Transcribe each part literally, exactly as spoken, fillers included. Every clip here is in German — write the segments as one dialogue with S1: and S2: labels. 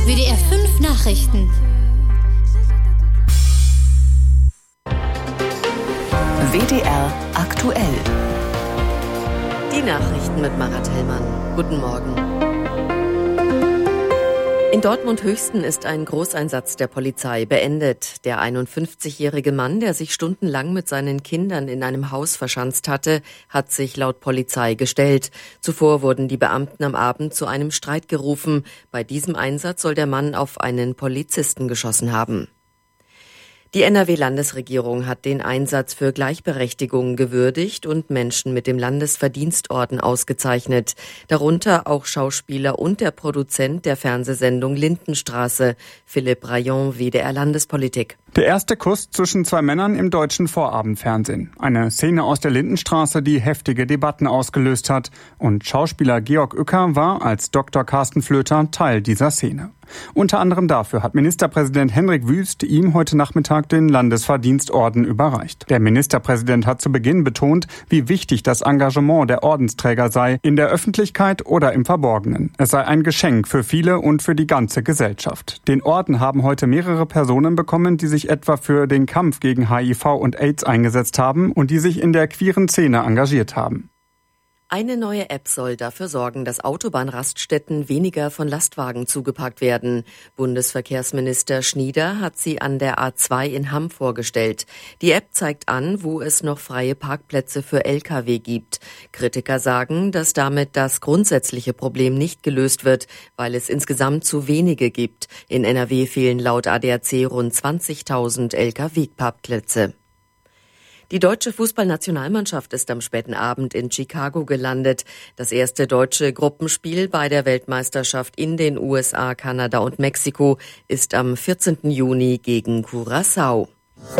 S1: W D R fünf Nachrichten.
S2: W D R aktuell.
S3: Die Nachrichten mit Marat Hellmann. Guten Morgen. In Dortmund-Höchsten ist ein Großeinsatz der Polizei beendet. Der einundfünfzigjährige Mann, der sich stundenlang mit seinen Kindern in einem Haus verschanzt hatte, hat sich laut Polizei gestellt. Zuvor wurden die Beamten am Abend zu einem Streit gerufen. Bei diesem Einsatz soll der Mann auf einen Polizisten geschossen haben. Die N R W-Landesregierung hat den Einsatz für Gleichberechtigung gewürdigt und Menschen mit dem Landesverdienstorden ausgezeichnet. Darunter auch Schauspieler und der Produzent der Fernsehsendung Lindenstraße, Philipp Rayon, W D R Landespolitik.
S4: Der erste Kuss zwischen zwei Männern im deutschen Vorabendfernsehen. Eine Szene aus der Lindenstraße, die heftige Debatten ausgelöst hat. Und Schauspieler Georg Uecker war als Doktor Carsten Flöter Teil dieser Szene. Unter anderem dafür hat Ministerpräsident Hendrik Wüst ihm heute Nachmittag den Landesverdienstorden überreicht. Der Ministerpräsident hat zu Beginn betont, wie wichtig das Engagement der Ordensträger sei, in der Öffentlichkeit oder im Verborgenen. Es sei ein Geschenk für viele und für die ganze Gesellschaft. Den Orden haben heute mehrere Personen bekommen, die sich etwa für den Kampf gegen H I V und AIDS eingesetzt haben und die sich in der queeren Szene engagiert haben.
S3: Eine neue App soll dafür sorgen, dass Autobahnraststätten weniger von Lastwagen zugeparkt werden. Bundesverkehrsminister Schnieder hat sie an der A zwei in Hamm vorgestellt. Die App zeigt an, wo es noch freie Parkplätze für L K W gibt. Kritiker sagen, dass damit das grundsätzliche Problem nicht gelöst wird, weil es insgesamt zu wenige gibt. In N R W fehlen laut A D A C rund zwanzigtausend L K W-Parkplätze. Die deutsche Fußballnationalmannschaft ist am späten Abend in Chicago gelandet. Das erste deutsche Gruppenspiel bei der Weltmeisterschaft in den U S A, Kanada und Mexiko ist am vierzehnten Juni gegen Curaçao.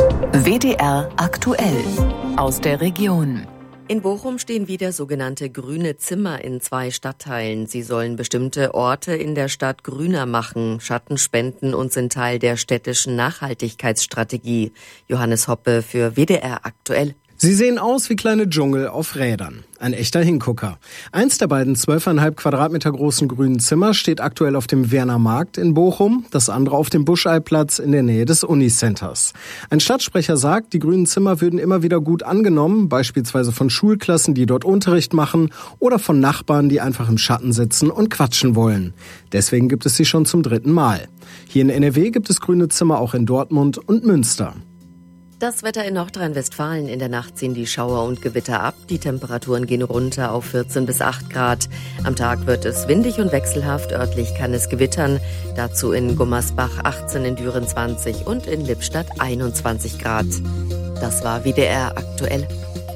S2: W D R aktuell aus der Region.
S3: In Bochum stehen wieder sogenannte grüne Zimmer in zwei Stadtteilen. Sie sollen bestimmte Orte in der Stadt grüner machen, Schatten spenden und sind Teil der städtischen Nachhaltigkeitsstrategie. Johannes Hoppe für W D R aktuell.
S5: Sie sehen aus wie kleine Dschungel auf Rädern. Ein echter Hingucker. Eins der beiden zwölfeinhalb Quadratmeter großen grünen Zimmer steht aktuell auf dem Werner Markt in Bochum, das andere auf dem Buscheiplatz in der Nähe des Unicenters. Ein Stadtsprecher sagt, die grünen Zimmer würden immer wieder gut angenommen, beispielsweise von Schulklassen, die dort Unterricht machen, oder von Nachbarn, die einfach im Schatten sitzen und quatschen wollen. Deswegen gibt es sie schon zum dritten Mal. Hier in N R W gibt es grüne Zimmer auch in Dortmund und Münster.
S3: Das Wetter in Nordrhein-Westfalen. In der Nacht ziehen die Schauer und Gewitter ab. Die Temperaturen gehen runter auf vierzehn bis acht Grad. Am Tag wird es windig und wechselhaft. Örtlich kann es gewittern. Dazu in Gummersbach achtzehn, in Düren zwanzig und in Lippstadt einundzwanzig Grad. Das war W D R aktuell.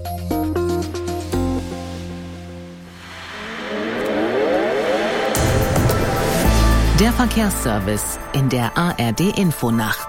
S2: Der Verkehrsservice in der A R D-Infonacht.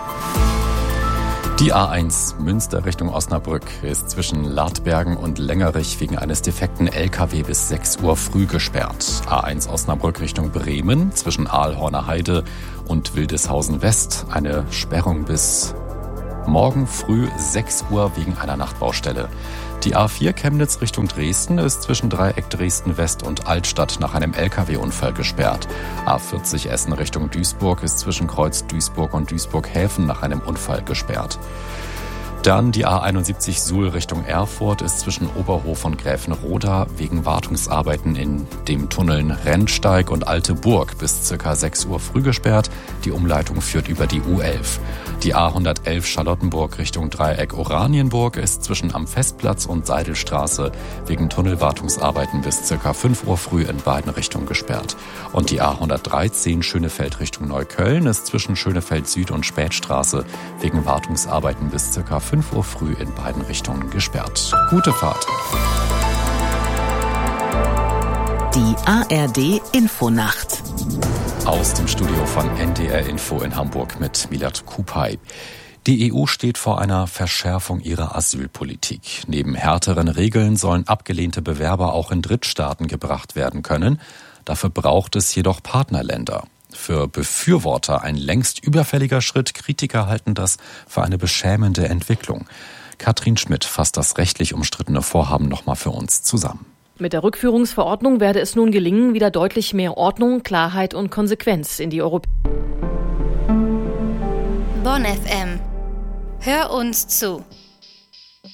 S6: Die A eins Münster Richtung Osnabrück ist zwischen Ladbergen und Längerich wegen eines defekten L K W bis sechs Uhr früh gesperrt. A eins Osnabrück Richtung Bremen zwischen Aalhorner Heide und Wildeshausen West eine Sperrung bis morgen früh sechs Uhr wegen einer Nachtbaustelle. Die A vier Chemnitz Richtung Dresden ist zwischen Dreieck Dresden West und Altstadt nach einem L K W-Unfall gesperrt. A vierzig Essen Richtung Duisburg ist zwischen Kreuz Duisburg und Duisburg-Häfen nach einem Unfall gesperrt. Dann die A einundsiebzig Suhl Richtung Erfurt ist zwischen Oberhof und Gräfenroda wegen Wartungsarbeiten in dem Tunneln Rennsteig und Alte Burg bis ca. sechs Uhr früh gesperrt. Die Umleitung führt über die U elf. Die A hundertelf Charlottenburg Richtung Dreieck Oranienburg ist zwischen am Festplatz und Seidelstraße wegen Tunnelwartungsarbeiten bis ca. fünf Uhr früh in beiden Richtungen gesperrt. Und die A hundertdreizehn Schönefeld Richtung Neukölln ist zwischen Schönefeld Süd und Spätstraße wegen Wartungsarbeiten bis ca. fünf Uhr früh in beiden Richtungen gesperrt. Gute Fahrt.
S2: Die A R D-Infonacht.
S6: Aus dem Studio von N D R Info in Hamburg mit Milad Kupay. Die E U steht vor einer Verschärfung ihrer Asylpolitik. Neben härteren Regeln sollen abgelehnte Bewerber auch in Drittstaaten gebracht werden können. Dafür braucht es jedoch Partnerländer. Für Befürworter ein längst überfälliger Schritt, Kritiker halten das für eine beschämende Entwicklung. Katrin Schmidt fasst das rechtlich umstrittene Vorhaben nochmal für uns zusammen.
S7: Mit der Rückführungsverordnung werde es nun gelingen, wieder deutlich mehr Ordnung, Klarheit und Konsequenz in die Europäische
S1: Bonn F M. Hör uns zu.